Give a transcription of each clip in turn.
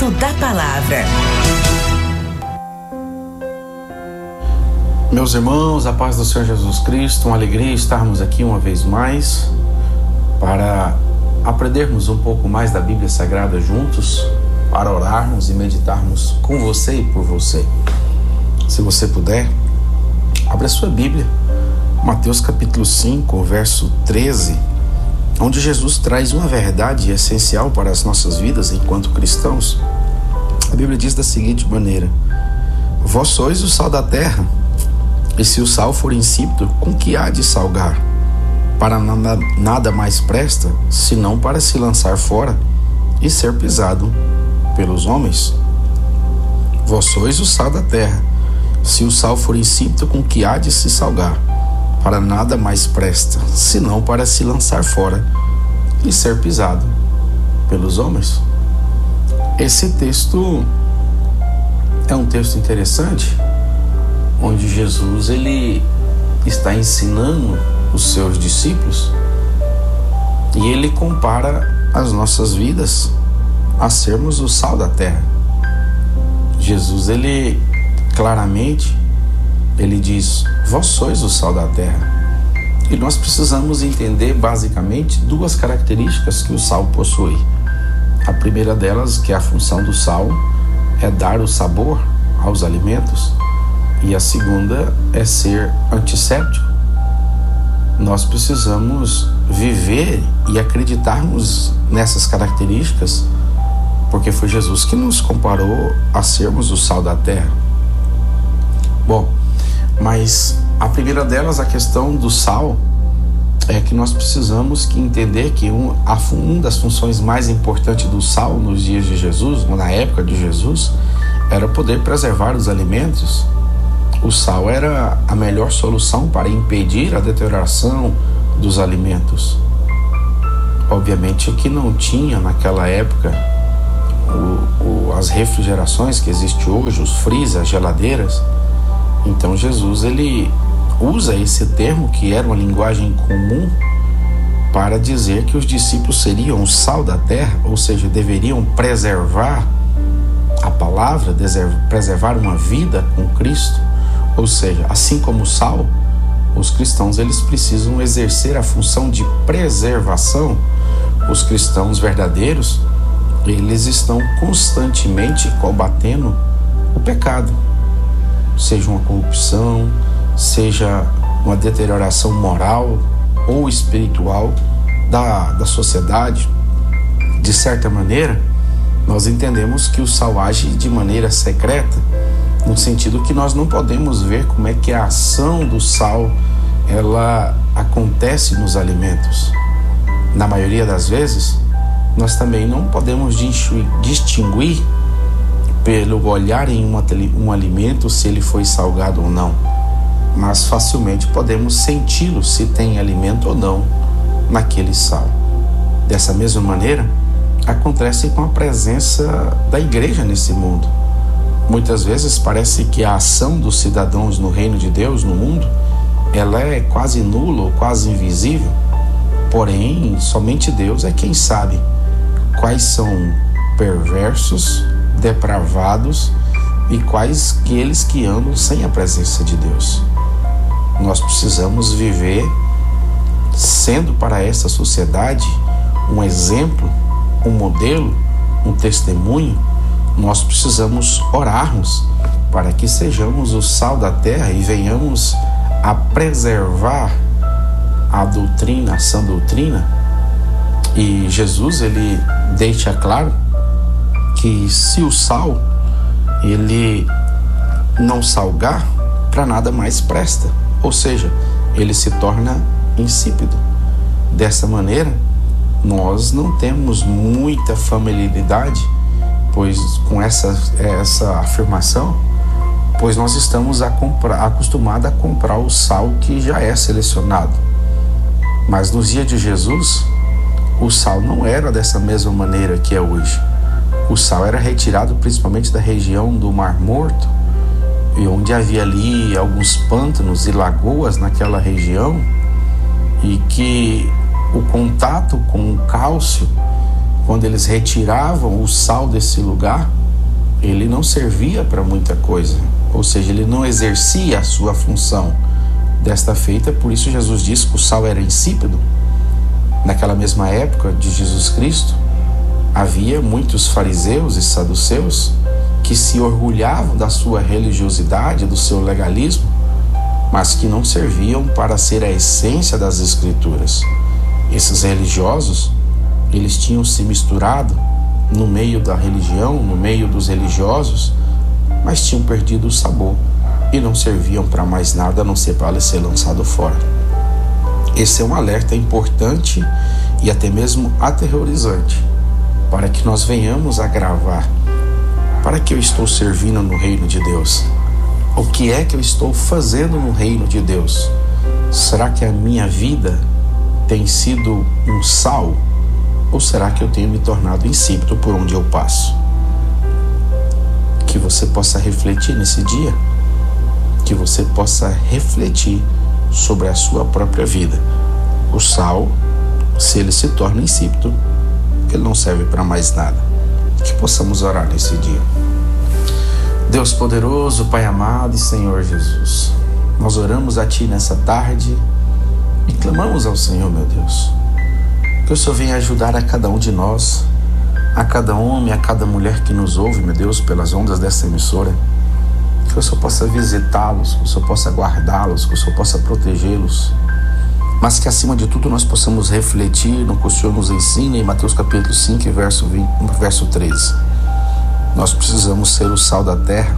Momento da Palavra. Meus irmãos, a paz do Senhor Jesus Cristo, uma alegria estarmos aqui uma vez mais para aprendermos um pouco mais da Bíblia Sagrada juntos, para orarmos e meditarmos com você e por você. Se você puder, abra sua Bíblia, Mateus capítulo 5, verso 13, onde Jesus traz uma verdade essencial para as nossas vidas enquanto cristãos. A Bíblia diz da seguinte maneira: vós sois o sal da terra, e se o sal for insípido, com que há de salgar? Para nada mais presta, senão para se lançar fora e ser pisado pelos homens. Vós sois o sal da terra, se o sal for insípido, com que há de se salgar? Para nada mais presta, senão para se lançar fora e ser pisado pelos homens. Esse texto é um texto interessante, onde Jesus ele está ensinando os seus discípulos e ele compara as nossas vidas a sermos o sal da terra. Jesus ele claramente ele diz: vós sois o sal da terra. E nós precisamos entender basicamente duas características que o sal possui. A primeira delas, que é a função do sal, é dar o sabor aos alimentos. E a segunda é ser antisséptico. Nós precisamos viver e acreditarmos nessas características, porque foi Jesus que nos comparou a sermos o sal da terra. Bom, mas a primeira delas, a questão do sal, é que nós precisamos entender que uma das funções mais importantes do sal nos dias de Jesus, na época de Jesus, era poder preservar os alimentos. O sal era a melhor solução para impedir a deterioração dos alimentos. Obviamente que não tinha naquela época as refrigerações que existem hoje, os freezers, as geladeiras. Então Jesus ele usa esse termo, que era uma linguagem comum, para dizer que os discípulos seriam o sal da terra, ou seja, deveriam preservar a palavra, preservar uma vida com Cristo. Ou seja, assim como o sal, os cristãos eles precisam exercer a função de preservação. Os cristãos verdadeiros, eles estão constantemente combatendo o pecado, seja uma corrupção, seja uma deterioração moral ou espiritual da sociedade. De certa maneira, nós entendemos que o sal age de maneira secreta, no sentido que nós não podemos ver como é que a ação do sal ela acontece nos alimentos. Na maioria das vezes, nós também não podemos distinguir pelo olhar em um alimento se ele foi salgado ou não, mas facilmente podemos senti-lo se tem alimento ou não naquele sal. Dessa mesma maneira, acontece com a presença da igreja nesse mundo. Muitas vezes parece que a ação dos cidadãos no reino de Deus, no mundo, ela é quase nula ou quase invisível. Porém, somente Deus é quem sabe quais são perversos, depravados e quais aqueles que andam sem a presença de Deus. Nós precisamos viver sendo para essa sociedade um exemplo, um modelo, um testemunho. Nós precisamos orarmos para que sejamos o sal da terra e venhamos a preservar a doutrina, a sã doutrina. E Jesus ele deixa claro que se o sal ele não salgar, para nada mais presta, ou seja, ele se torna insípido. Dessa maneira, nós não temos muita familiaridade com essa afirmação, pois nós estamos acostumados a comprar o sal que já é selecionado. Mas nos dias de Jesus, o sal não era dessa mesma maneira que é hoje. O sal era retirado principalmente da região do Mar Morto, e onde havia ali alguns pântanos e lagoas naquela região, e que o contato com o cálcio quando eles retiravam o sal desse lugar, ele não servia para muita coisa, ou seja, ele não exercia a sua função desta feita. Por isso Jesus disse que o sal era insípido. Naquela mesma época de Jesus Cristo, havia muitos fariseus e saduceus que se orgulhavam da sua religiosidade, do seu legalismo, mas que não serviam para ser a essência das Escrituras. Esses religiosos, eles tinham se misturado no meio da religião, no meio dos religiosos, mas tinham perdido o sabor e não serviam para mais nada a não ser para ser lançado fora. Esse é um alerta importante e até mesmo aterrorizante, para que nós venhamos a gravar. Para que eu estou servindo no reino de Deus? O que é que eu estou fazendo no reino de Deus? Será que a minha vida tem sido um sal? Ou será que eu tenho me tornado insípido por onde eu passo? Que você possa refletir nesse dia, que você possa refletir sobre a sua própria vida. O sal, se ele se torna insípido, ele não serve para mais nada. Que possamos orar nesse dia. Deus poderoso, Pai amado e Senhor Jesus, nós oramos a Ti nessa tarde e clamamos ao Senhor, meu Deus, que o Senhor venha ajudar a cada um de nós, a cada homem, a cada mulher que nos ouve, meu Deus, pelas ondas dessa emissora, que o Senhor possa visitá-los, que o Senhor possa guardá-los, que o Senhor possa protegê-los, mas que acima de tudo nós possamos refletir no que o Senhor nos ensina em Mateus capítulo 5, verso 13. Nós precisamos ser o sal da terra,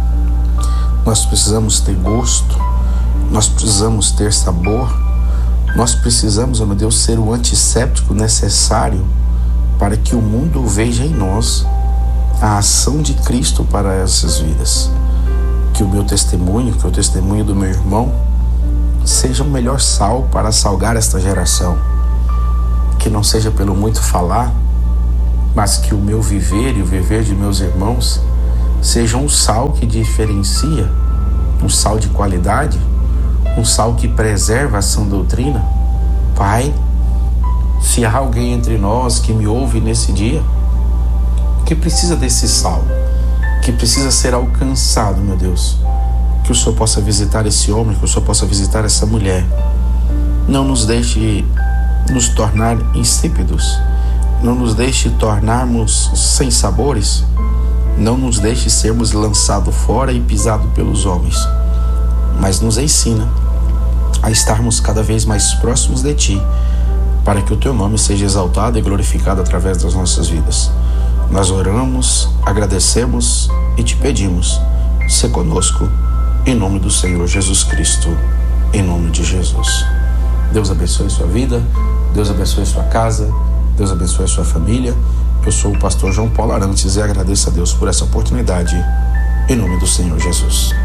nós precisamos ter gosto, nós precisamos ter sabor, nós precisamos, meu Deus, ser o antisséptico necessário para que o mundo veja em nós a ação de Cristo para essas vidas. Que o meu testemunho, que o testemunho do meu irmão seja o melhor sal para salgar esta geração. Que não seja pelo muito falar, mas que o meu viver e o viver de meus irmãos seja um sal que diferencia, um sal de qualidade, um sal que preserva a sã doutrina. Pai, se há alguém entre nós que me ouve nesse dia, que precisa desse sal, que precisa ser alcançado, meu Deus, que o Senhor possa visitar esse homem, que o Senhor possa visitar essa mulher. Não nos deixe nos tornar insípidos, não nos deixe tornarmos sem sabores, não nos deixe sermos lançados fora e pisados pelos homens, mas nos ensina a estarmos cada vez mais próximos de Ti, para que o Teu nome seja exaltado e glorificado através das nossas vidas. Nós oramos, agradecemos e Te pedimos, sê conosco, em nome do Senhor Jesus Cristo, em nome de Jesus. Deus abençoe sua vida, Deus abençoe sua casa, Deus abençoe sua família. Eu sou o pastor João Paulo Arantes e agradeço a Deus por essa oportunidade, em nome do Senhor Jesus.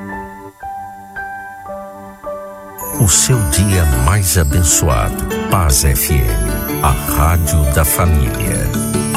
O seu dia mais abençoado. Paz FM, a rádio da família.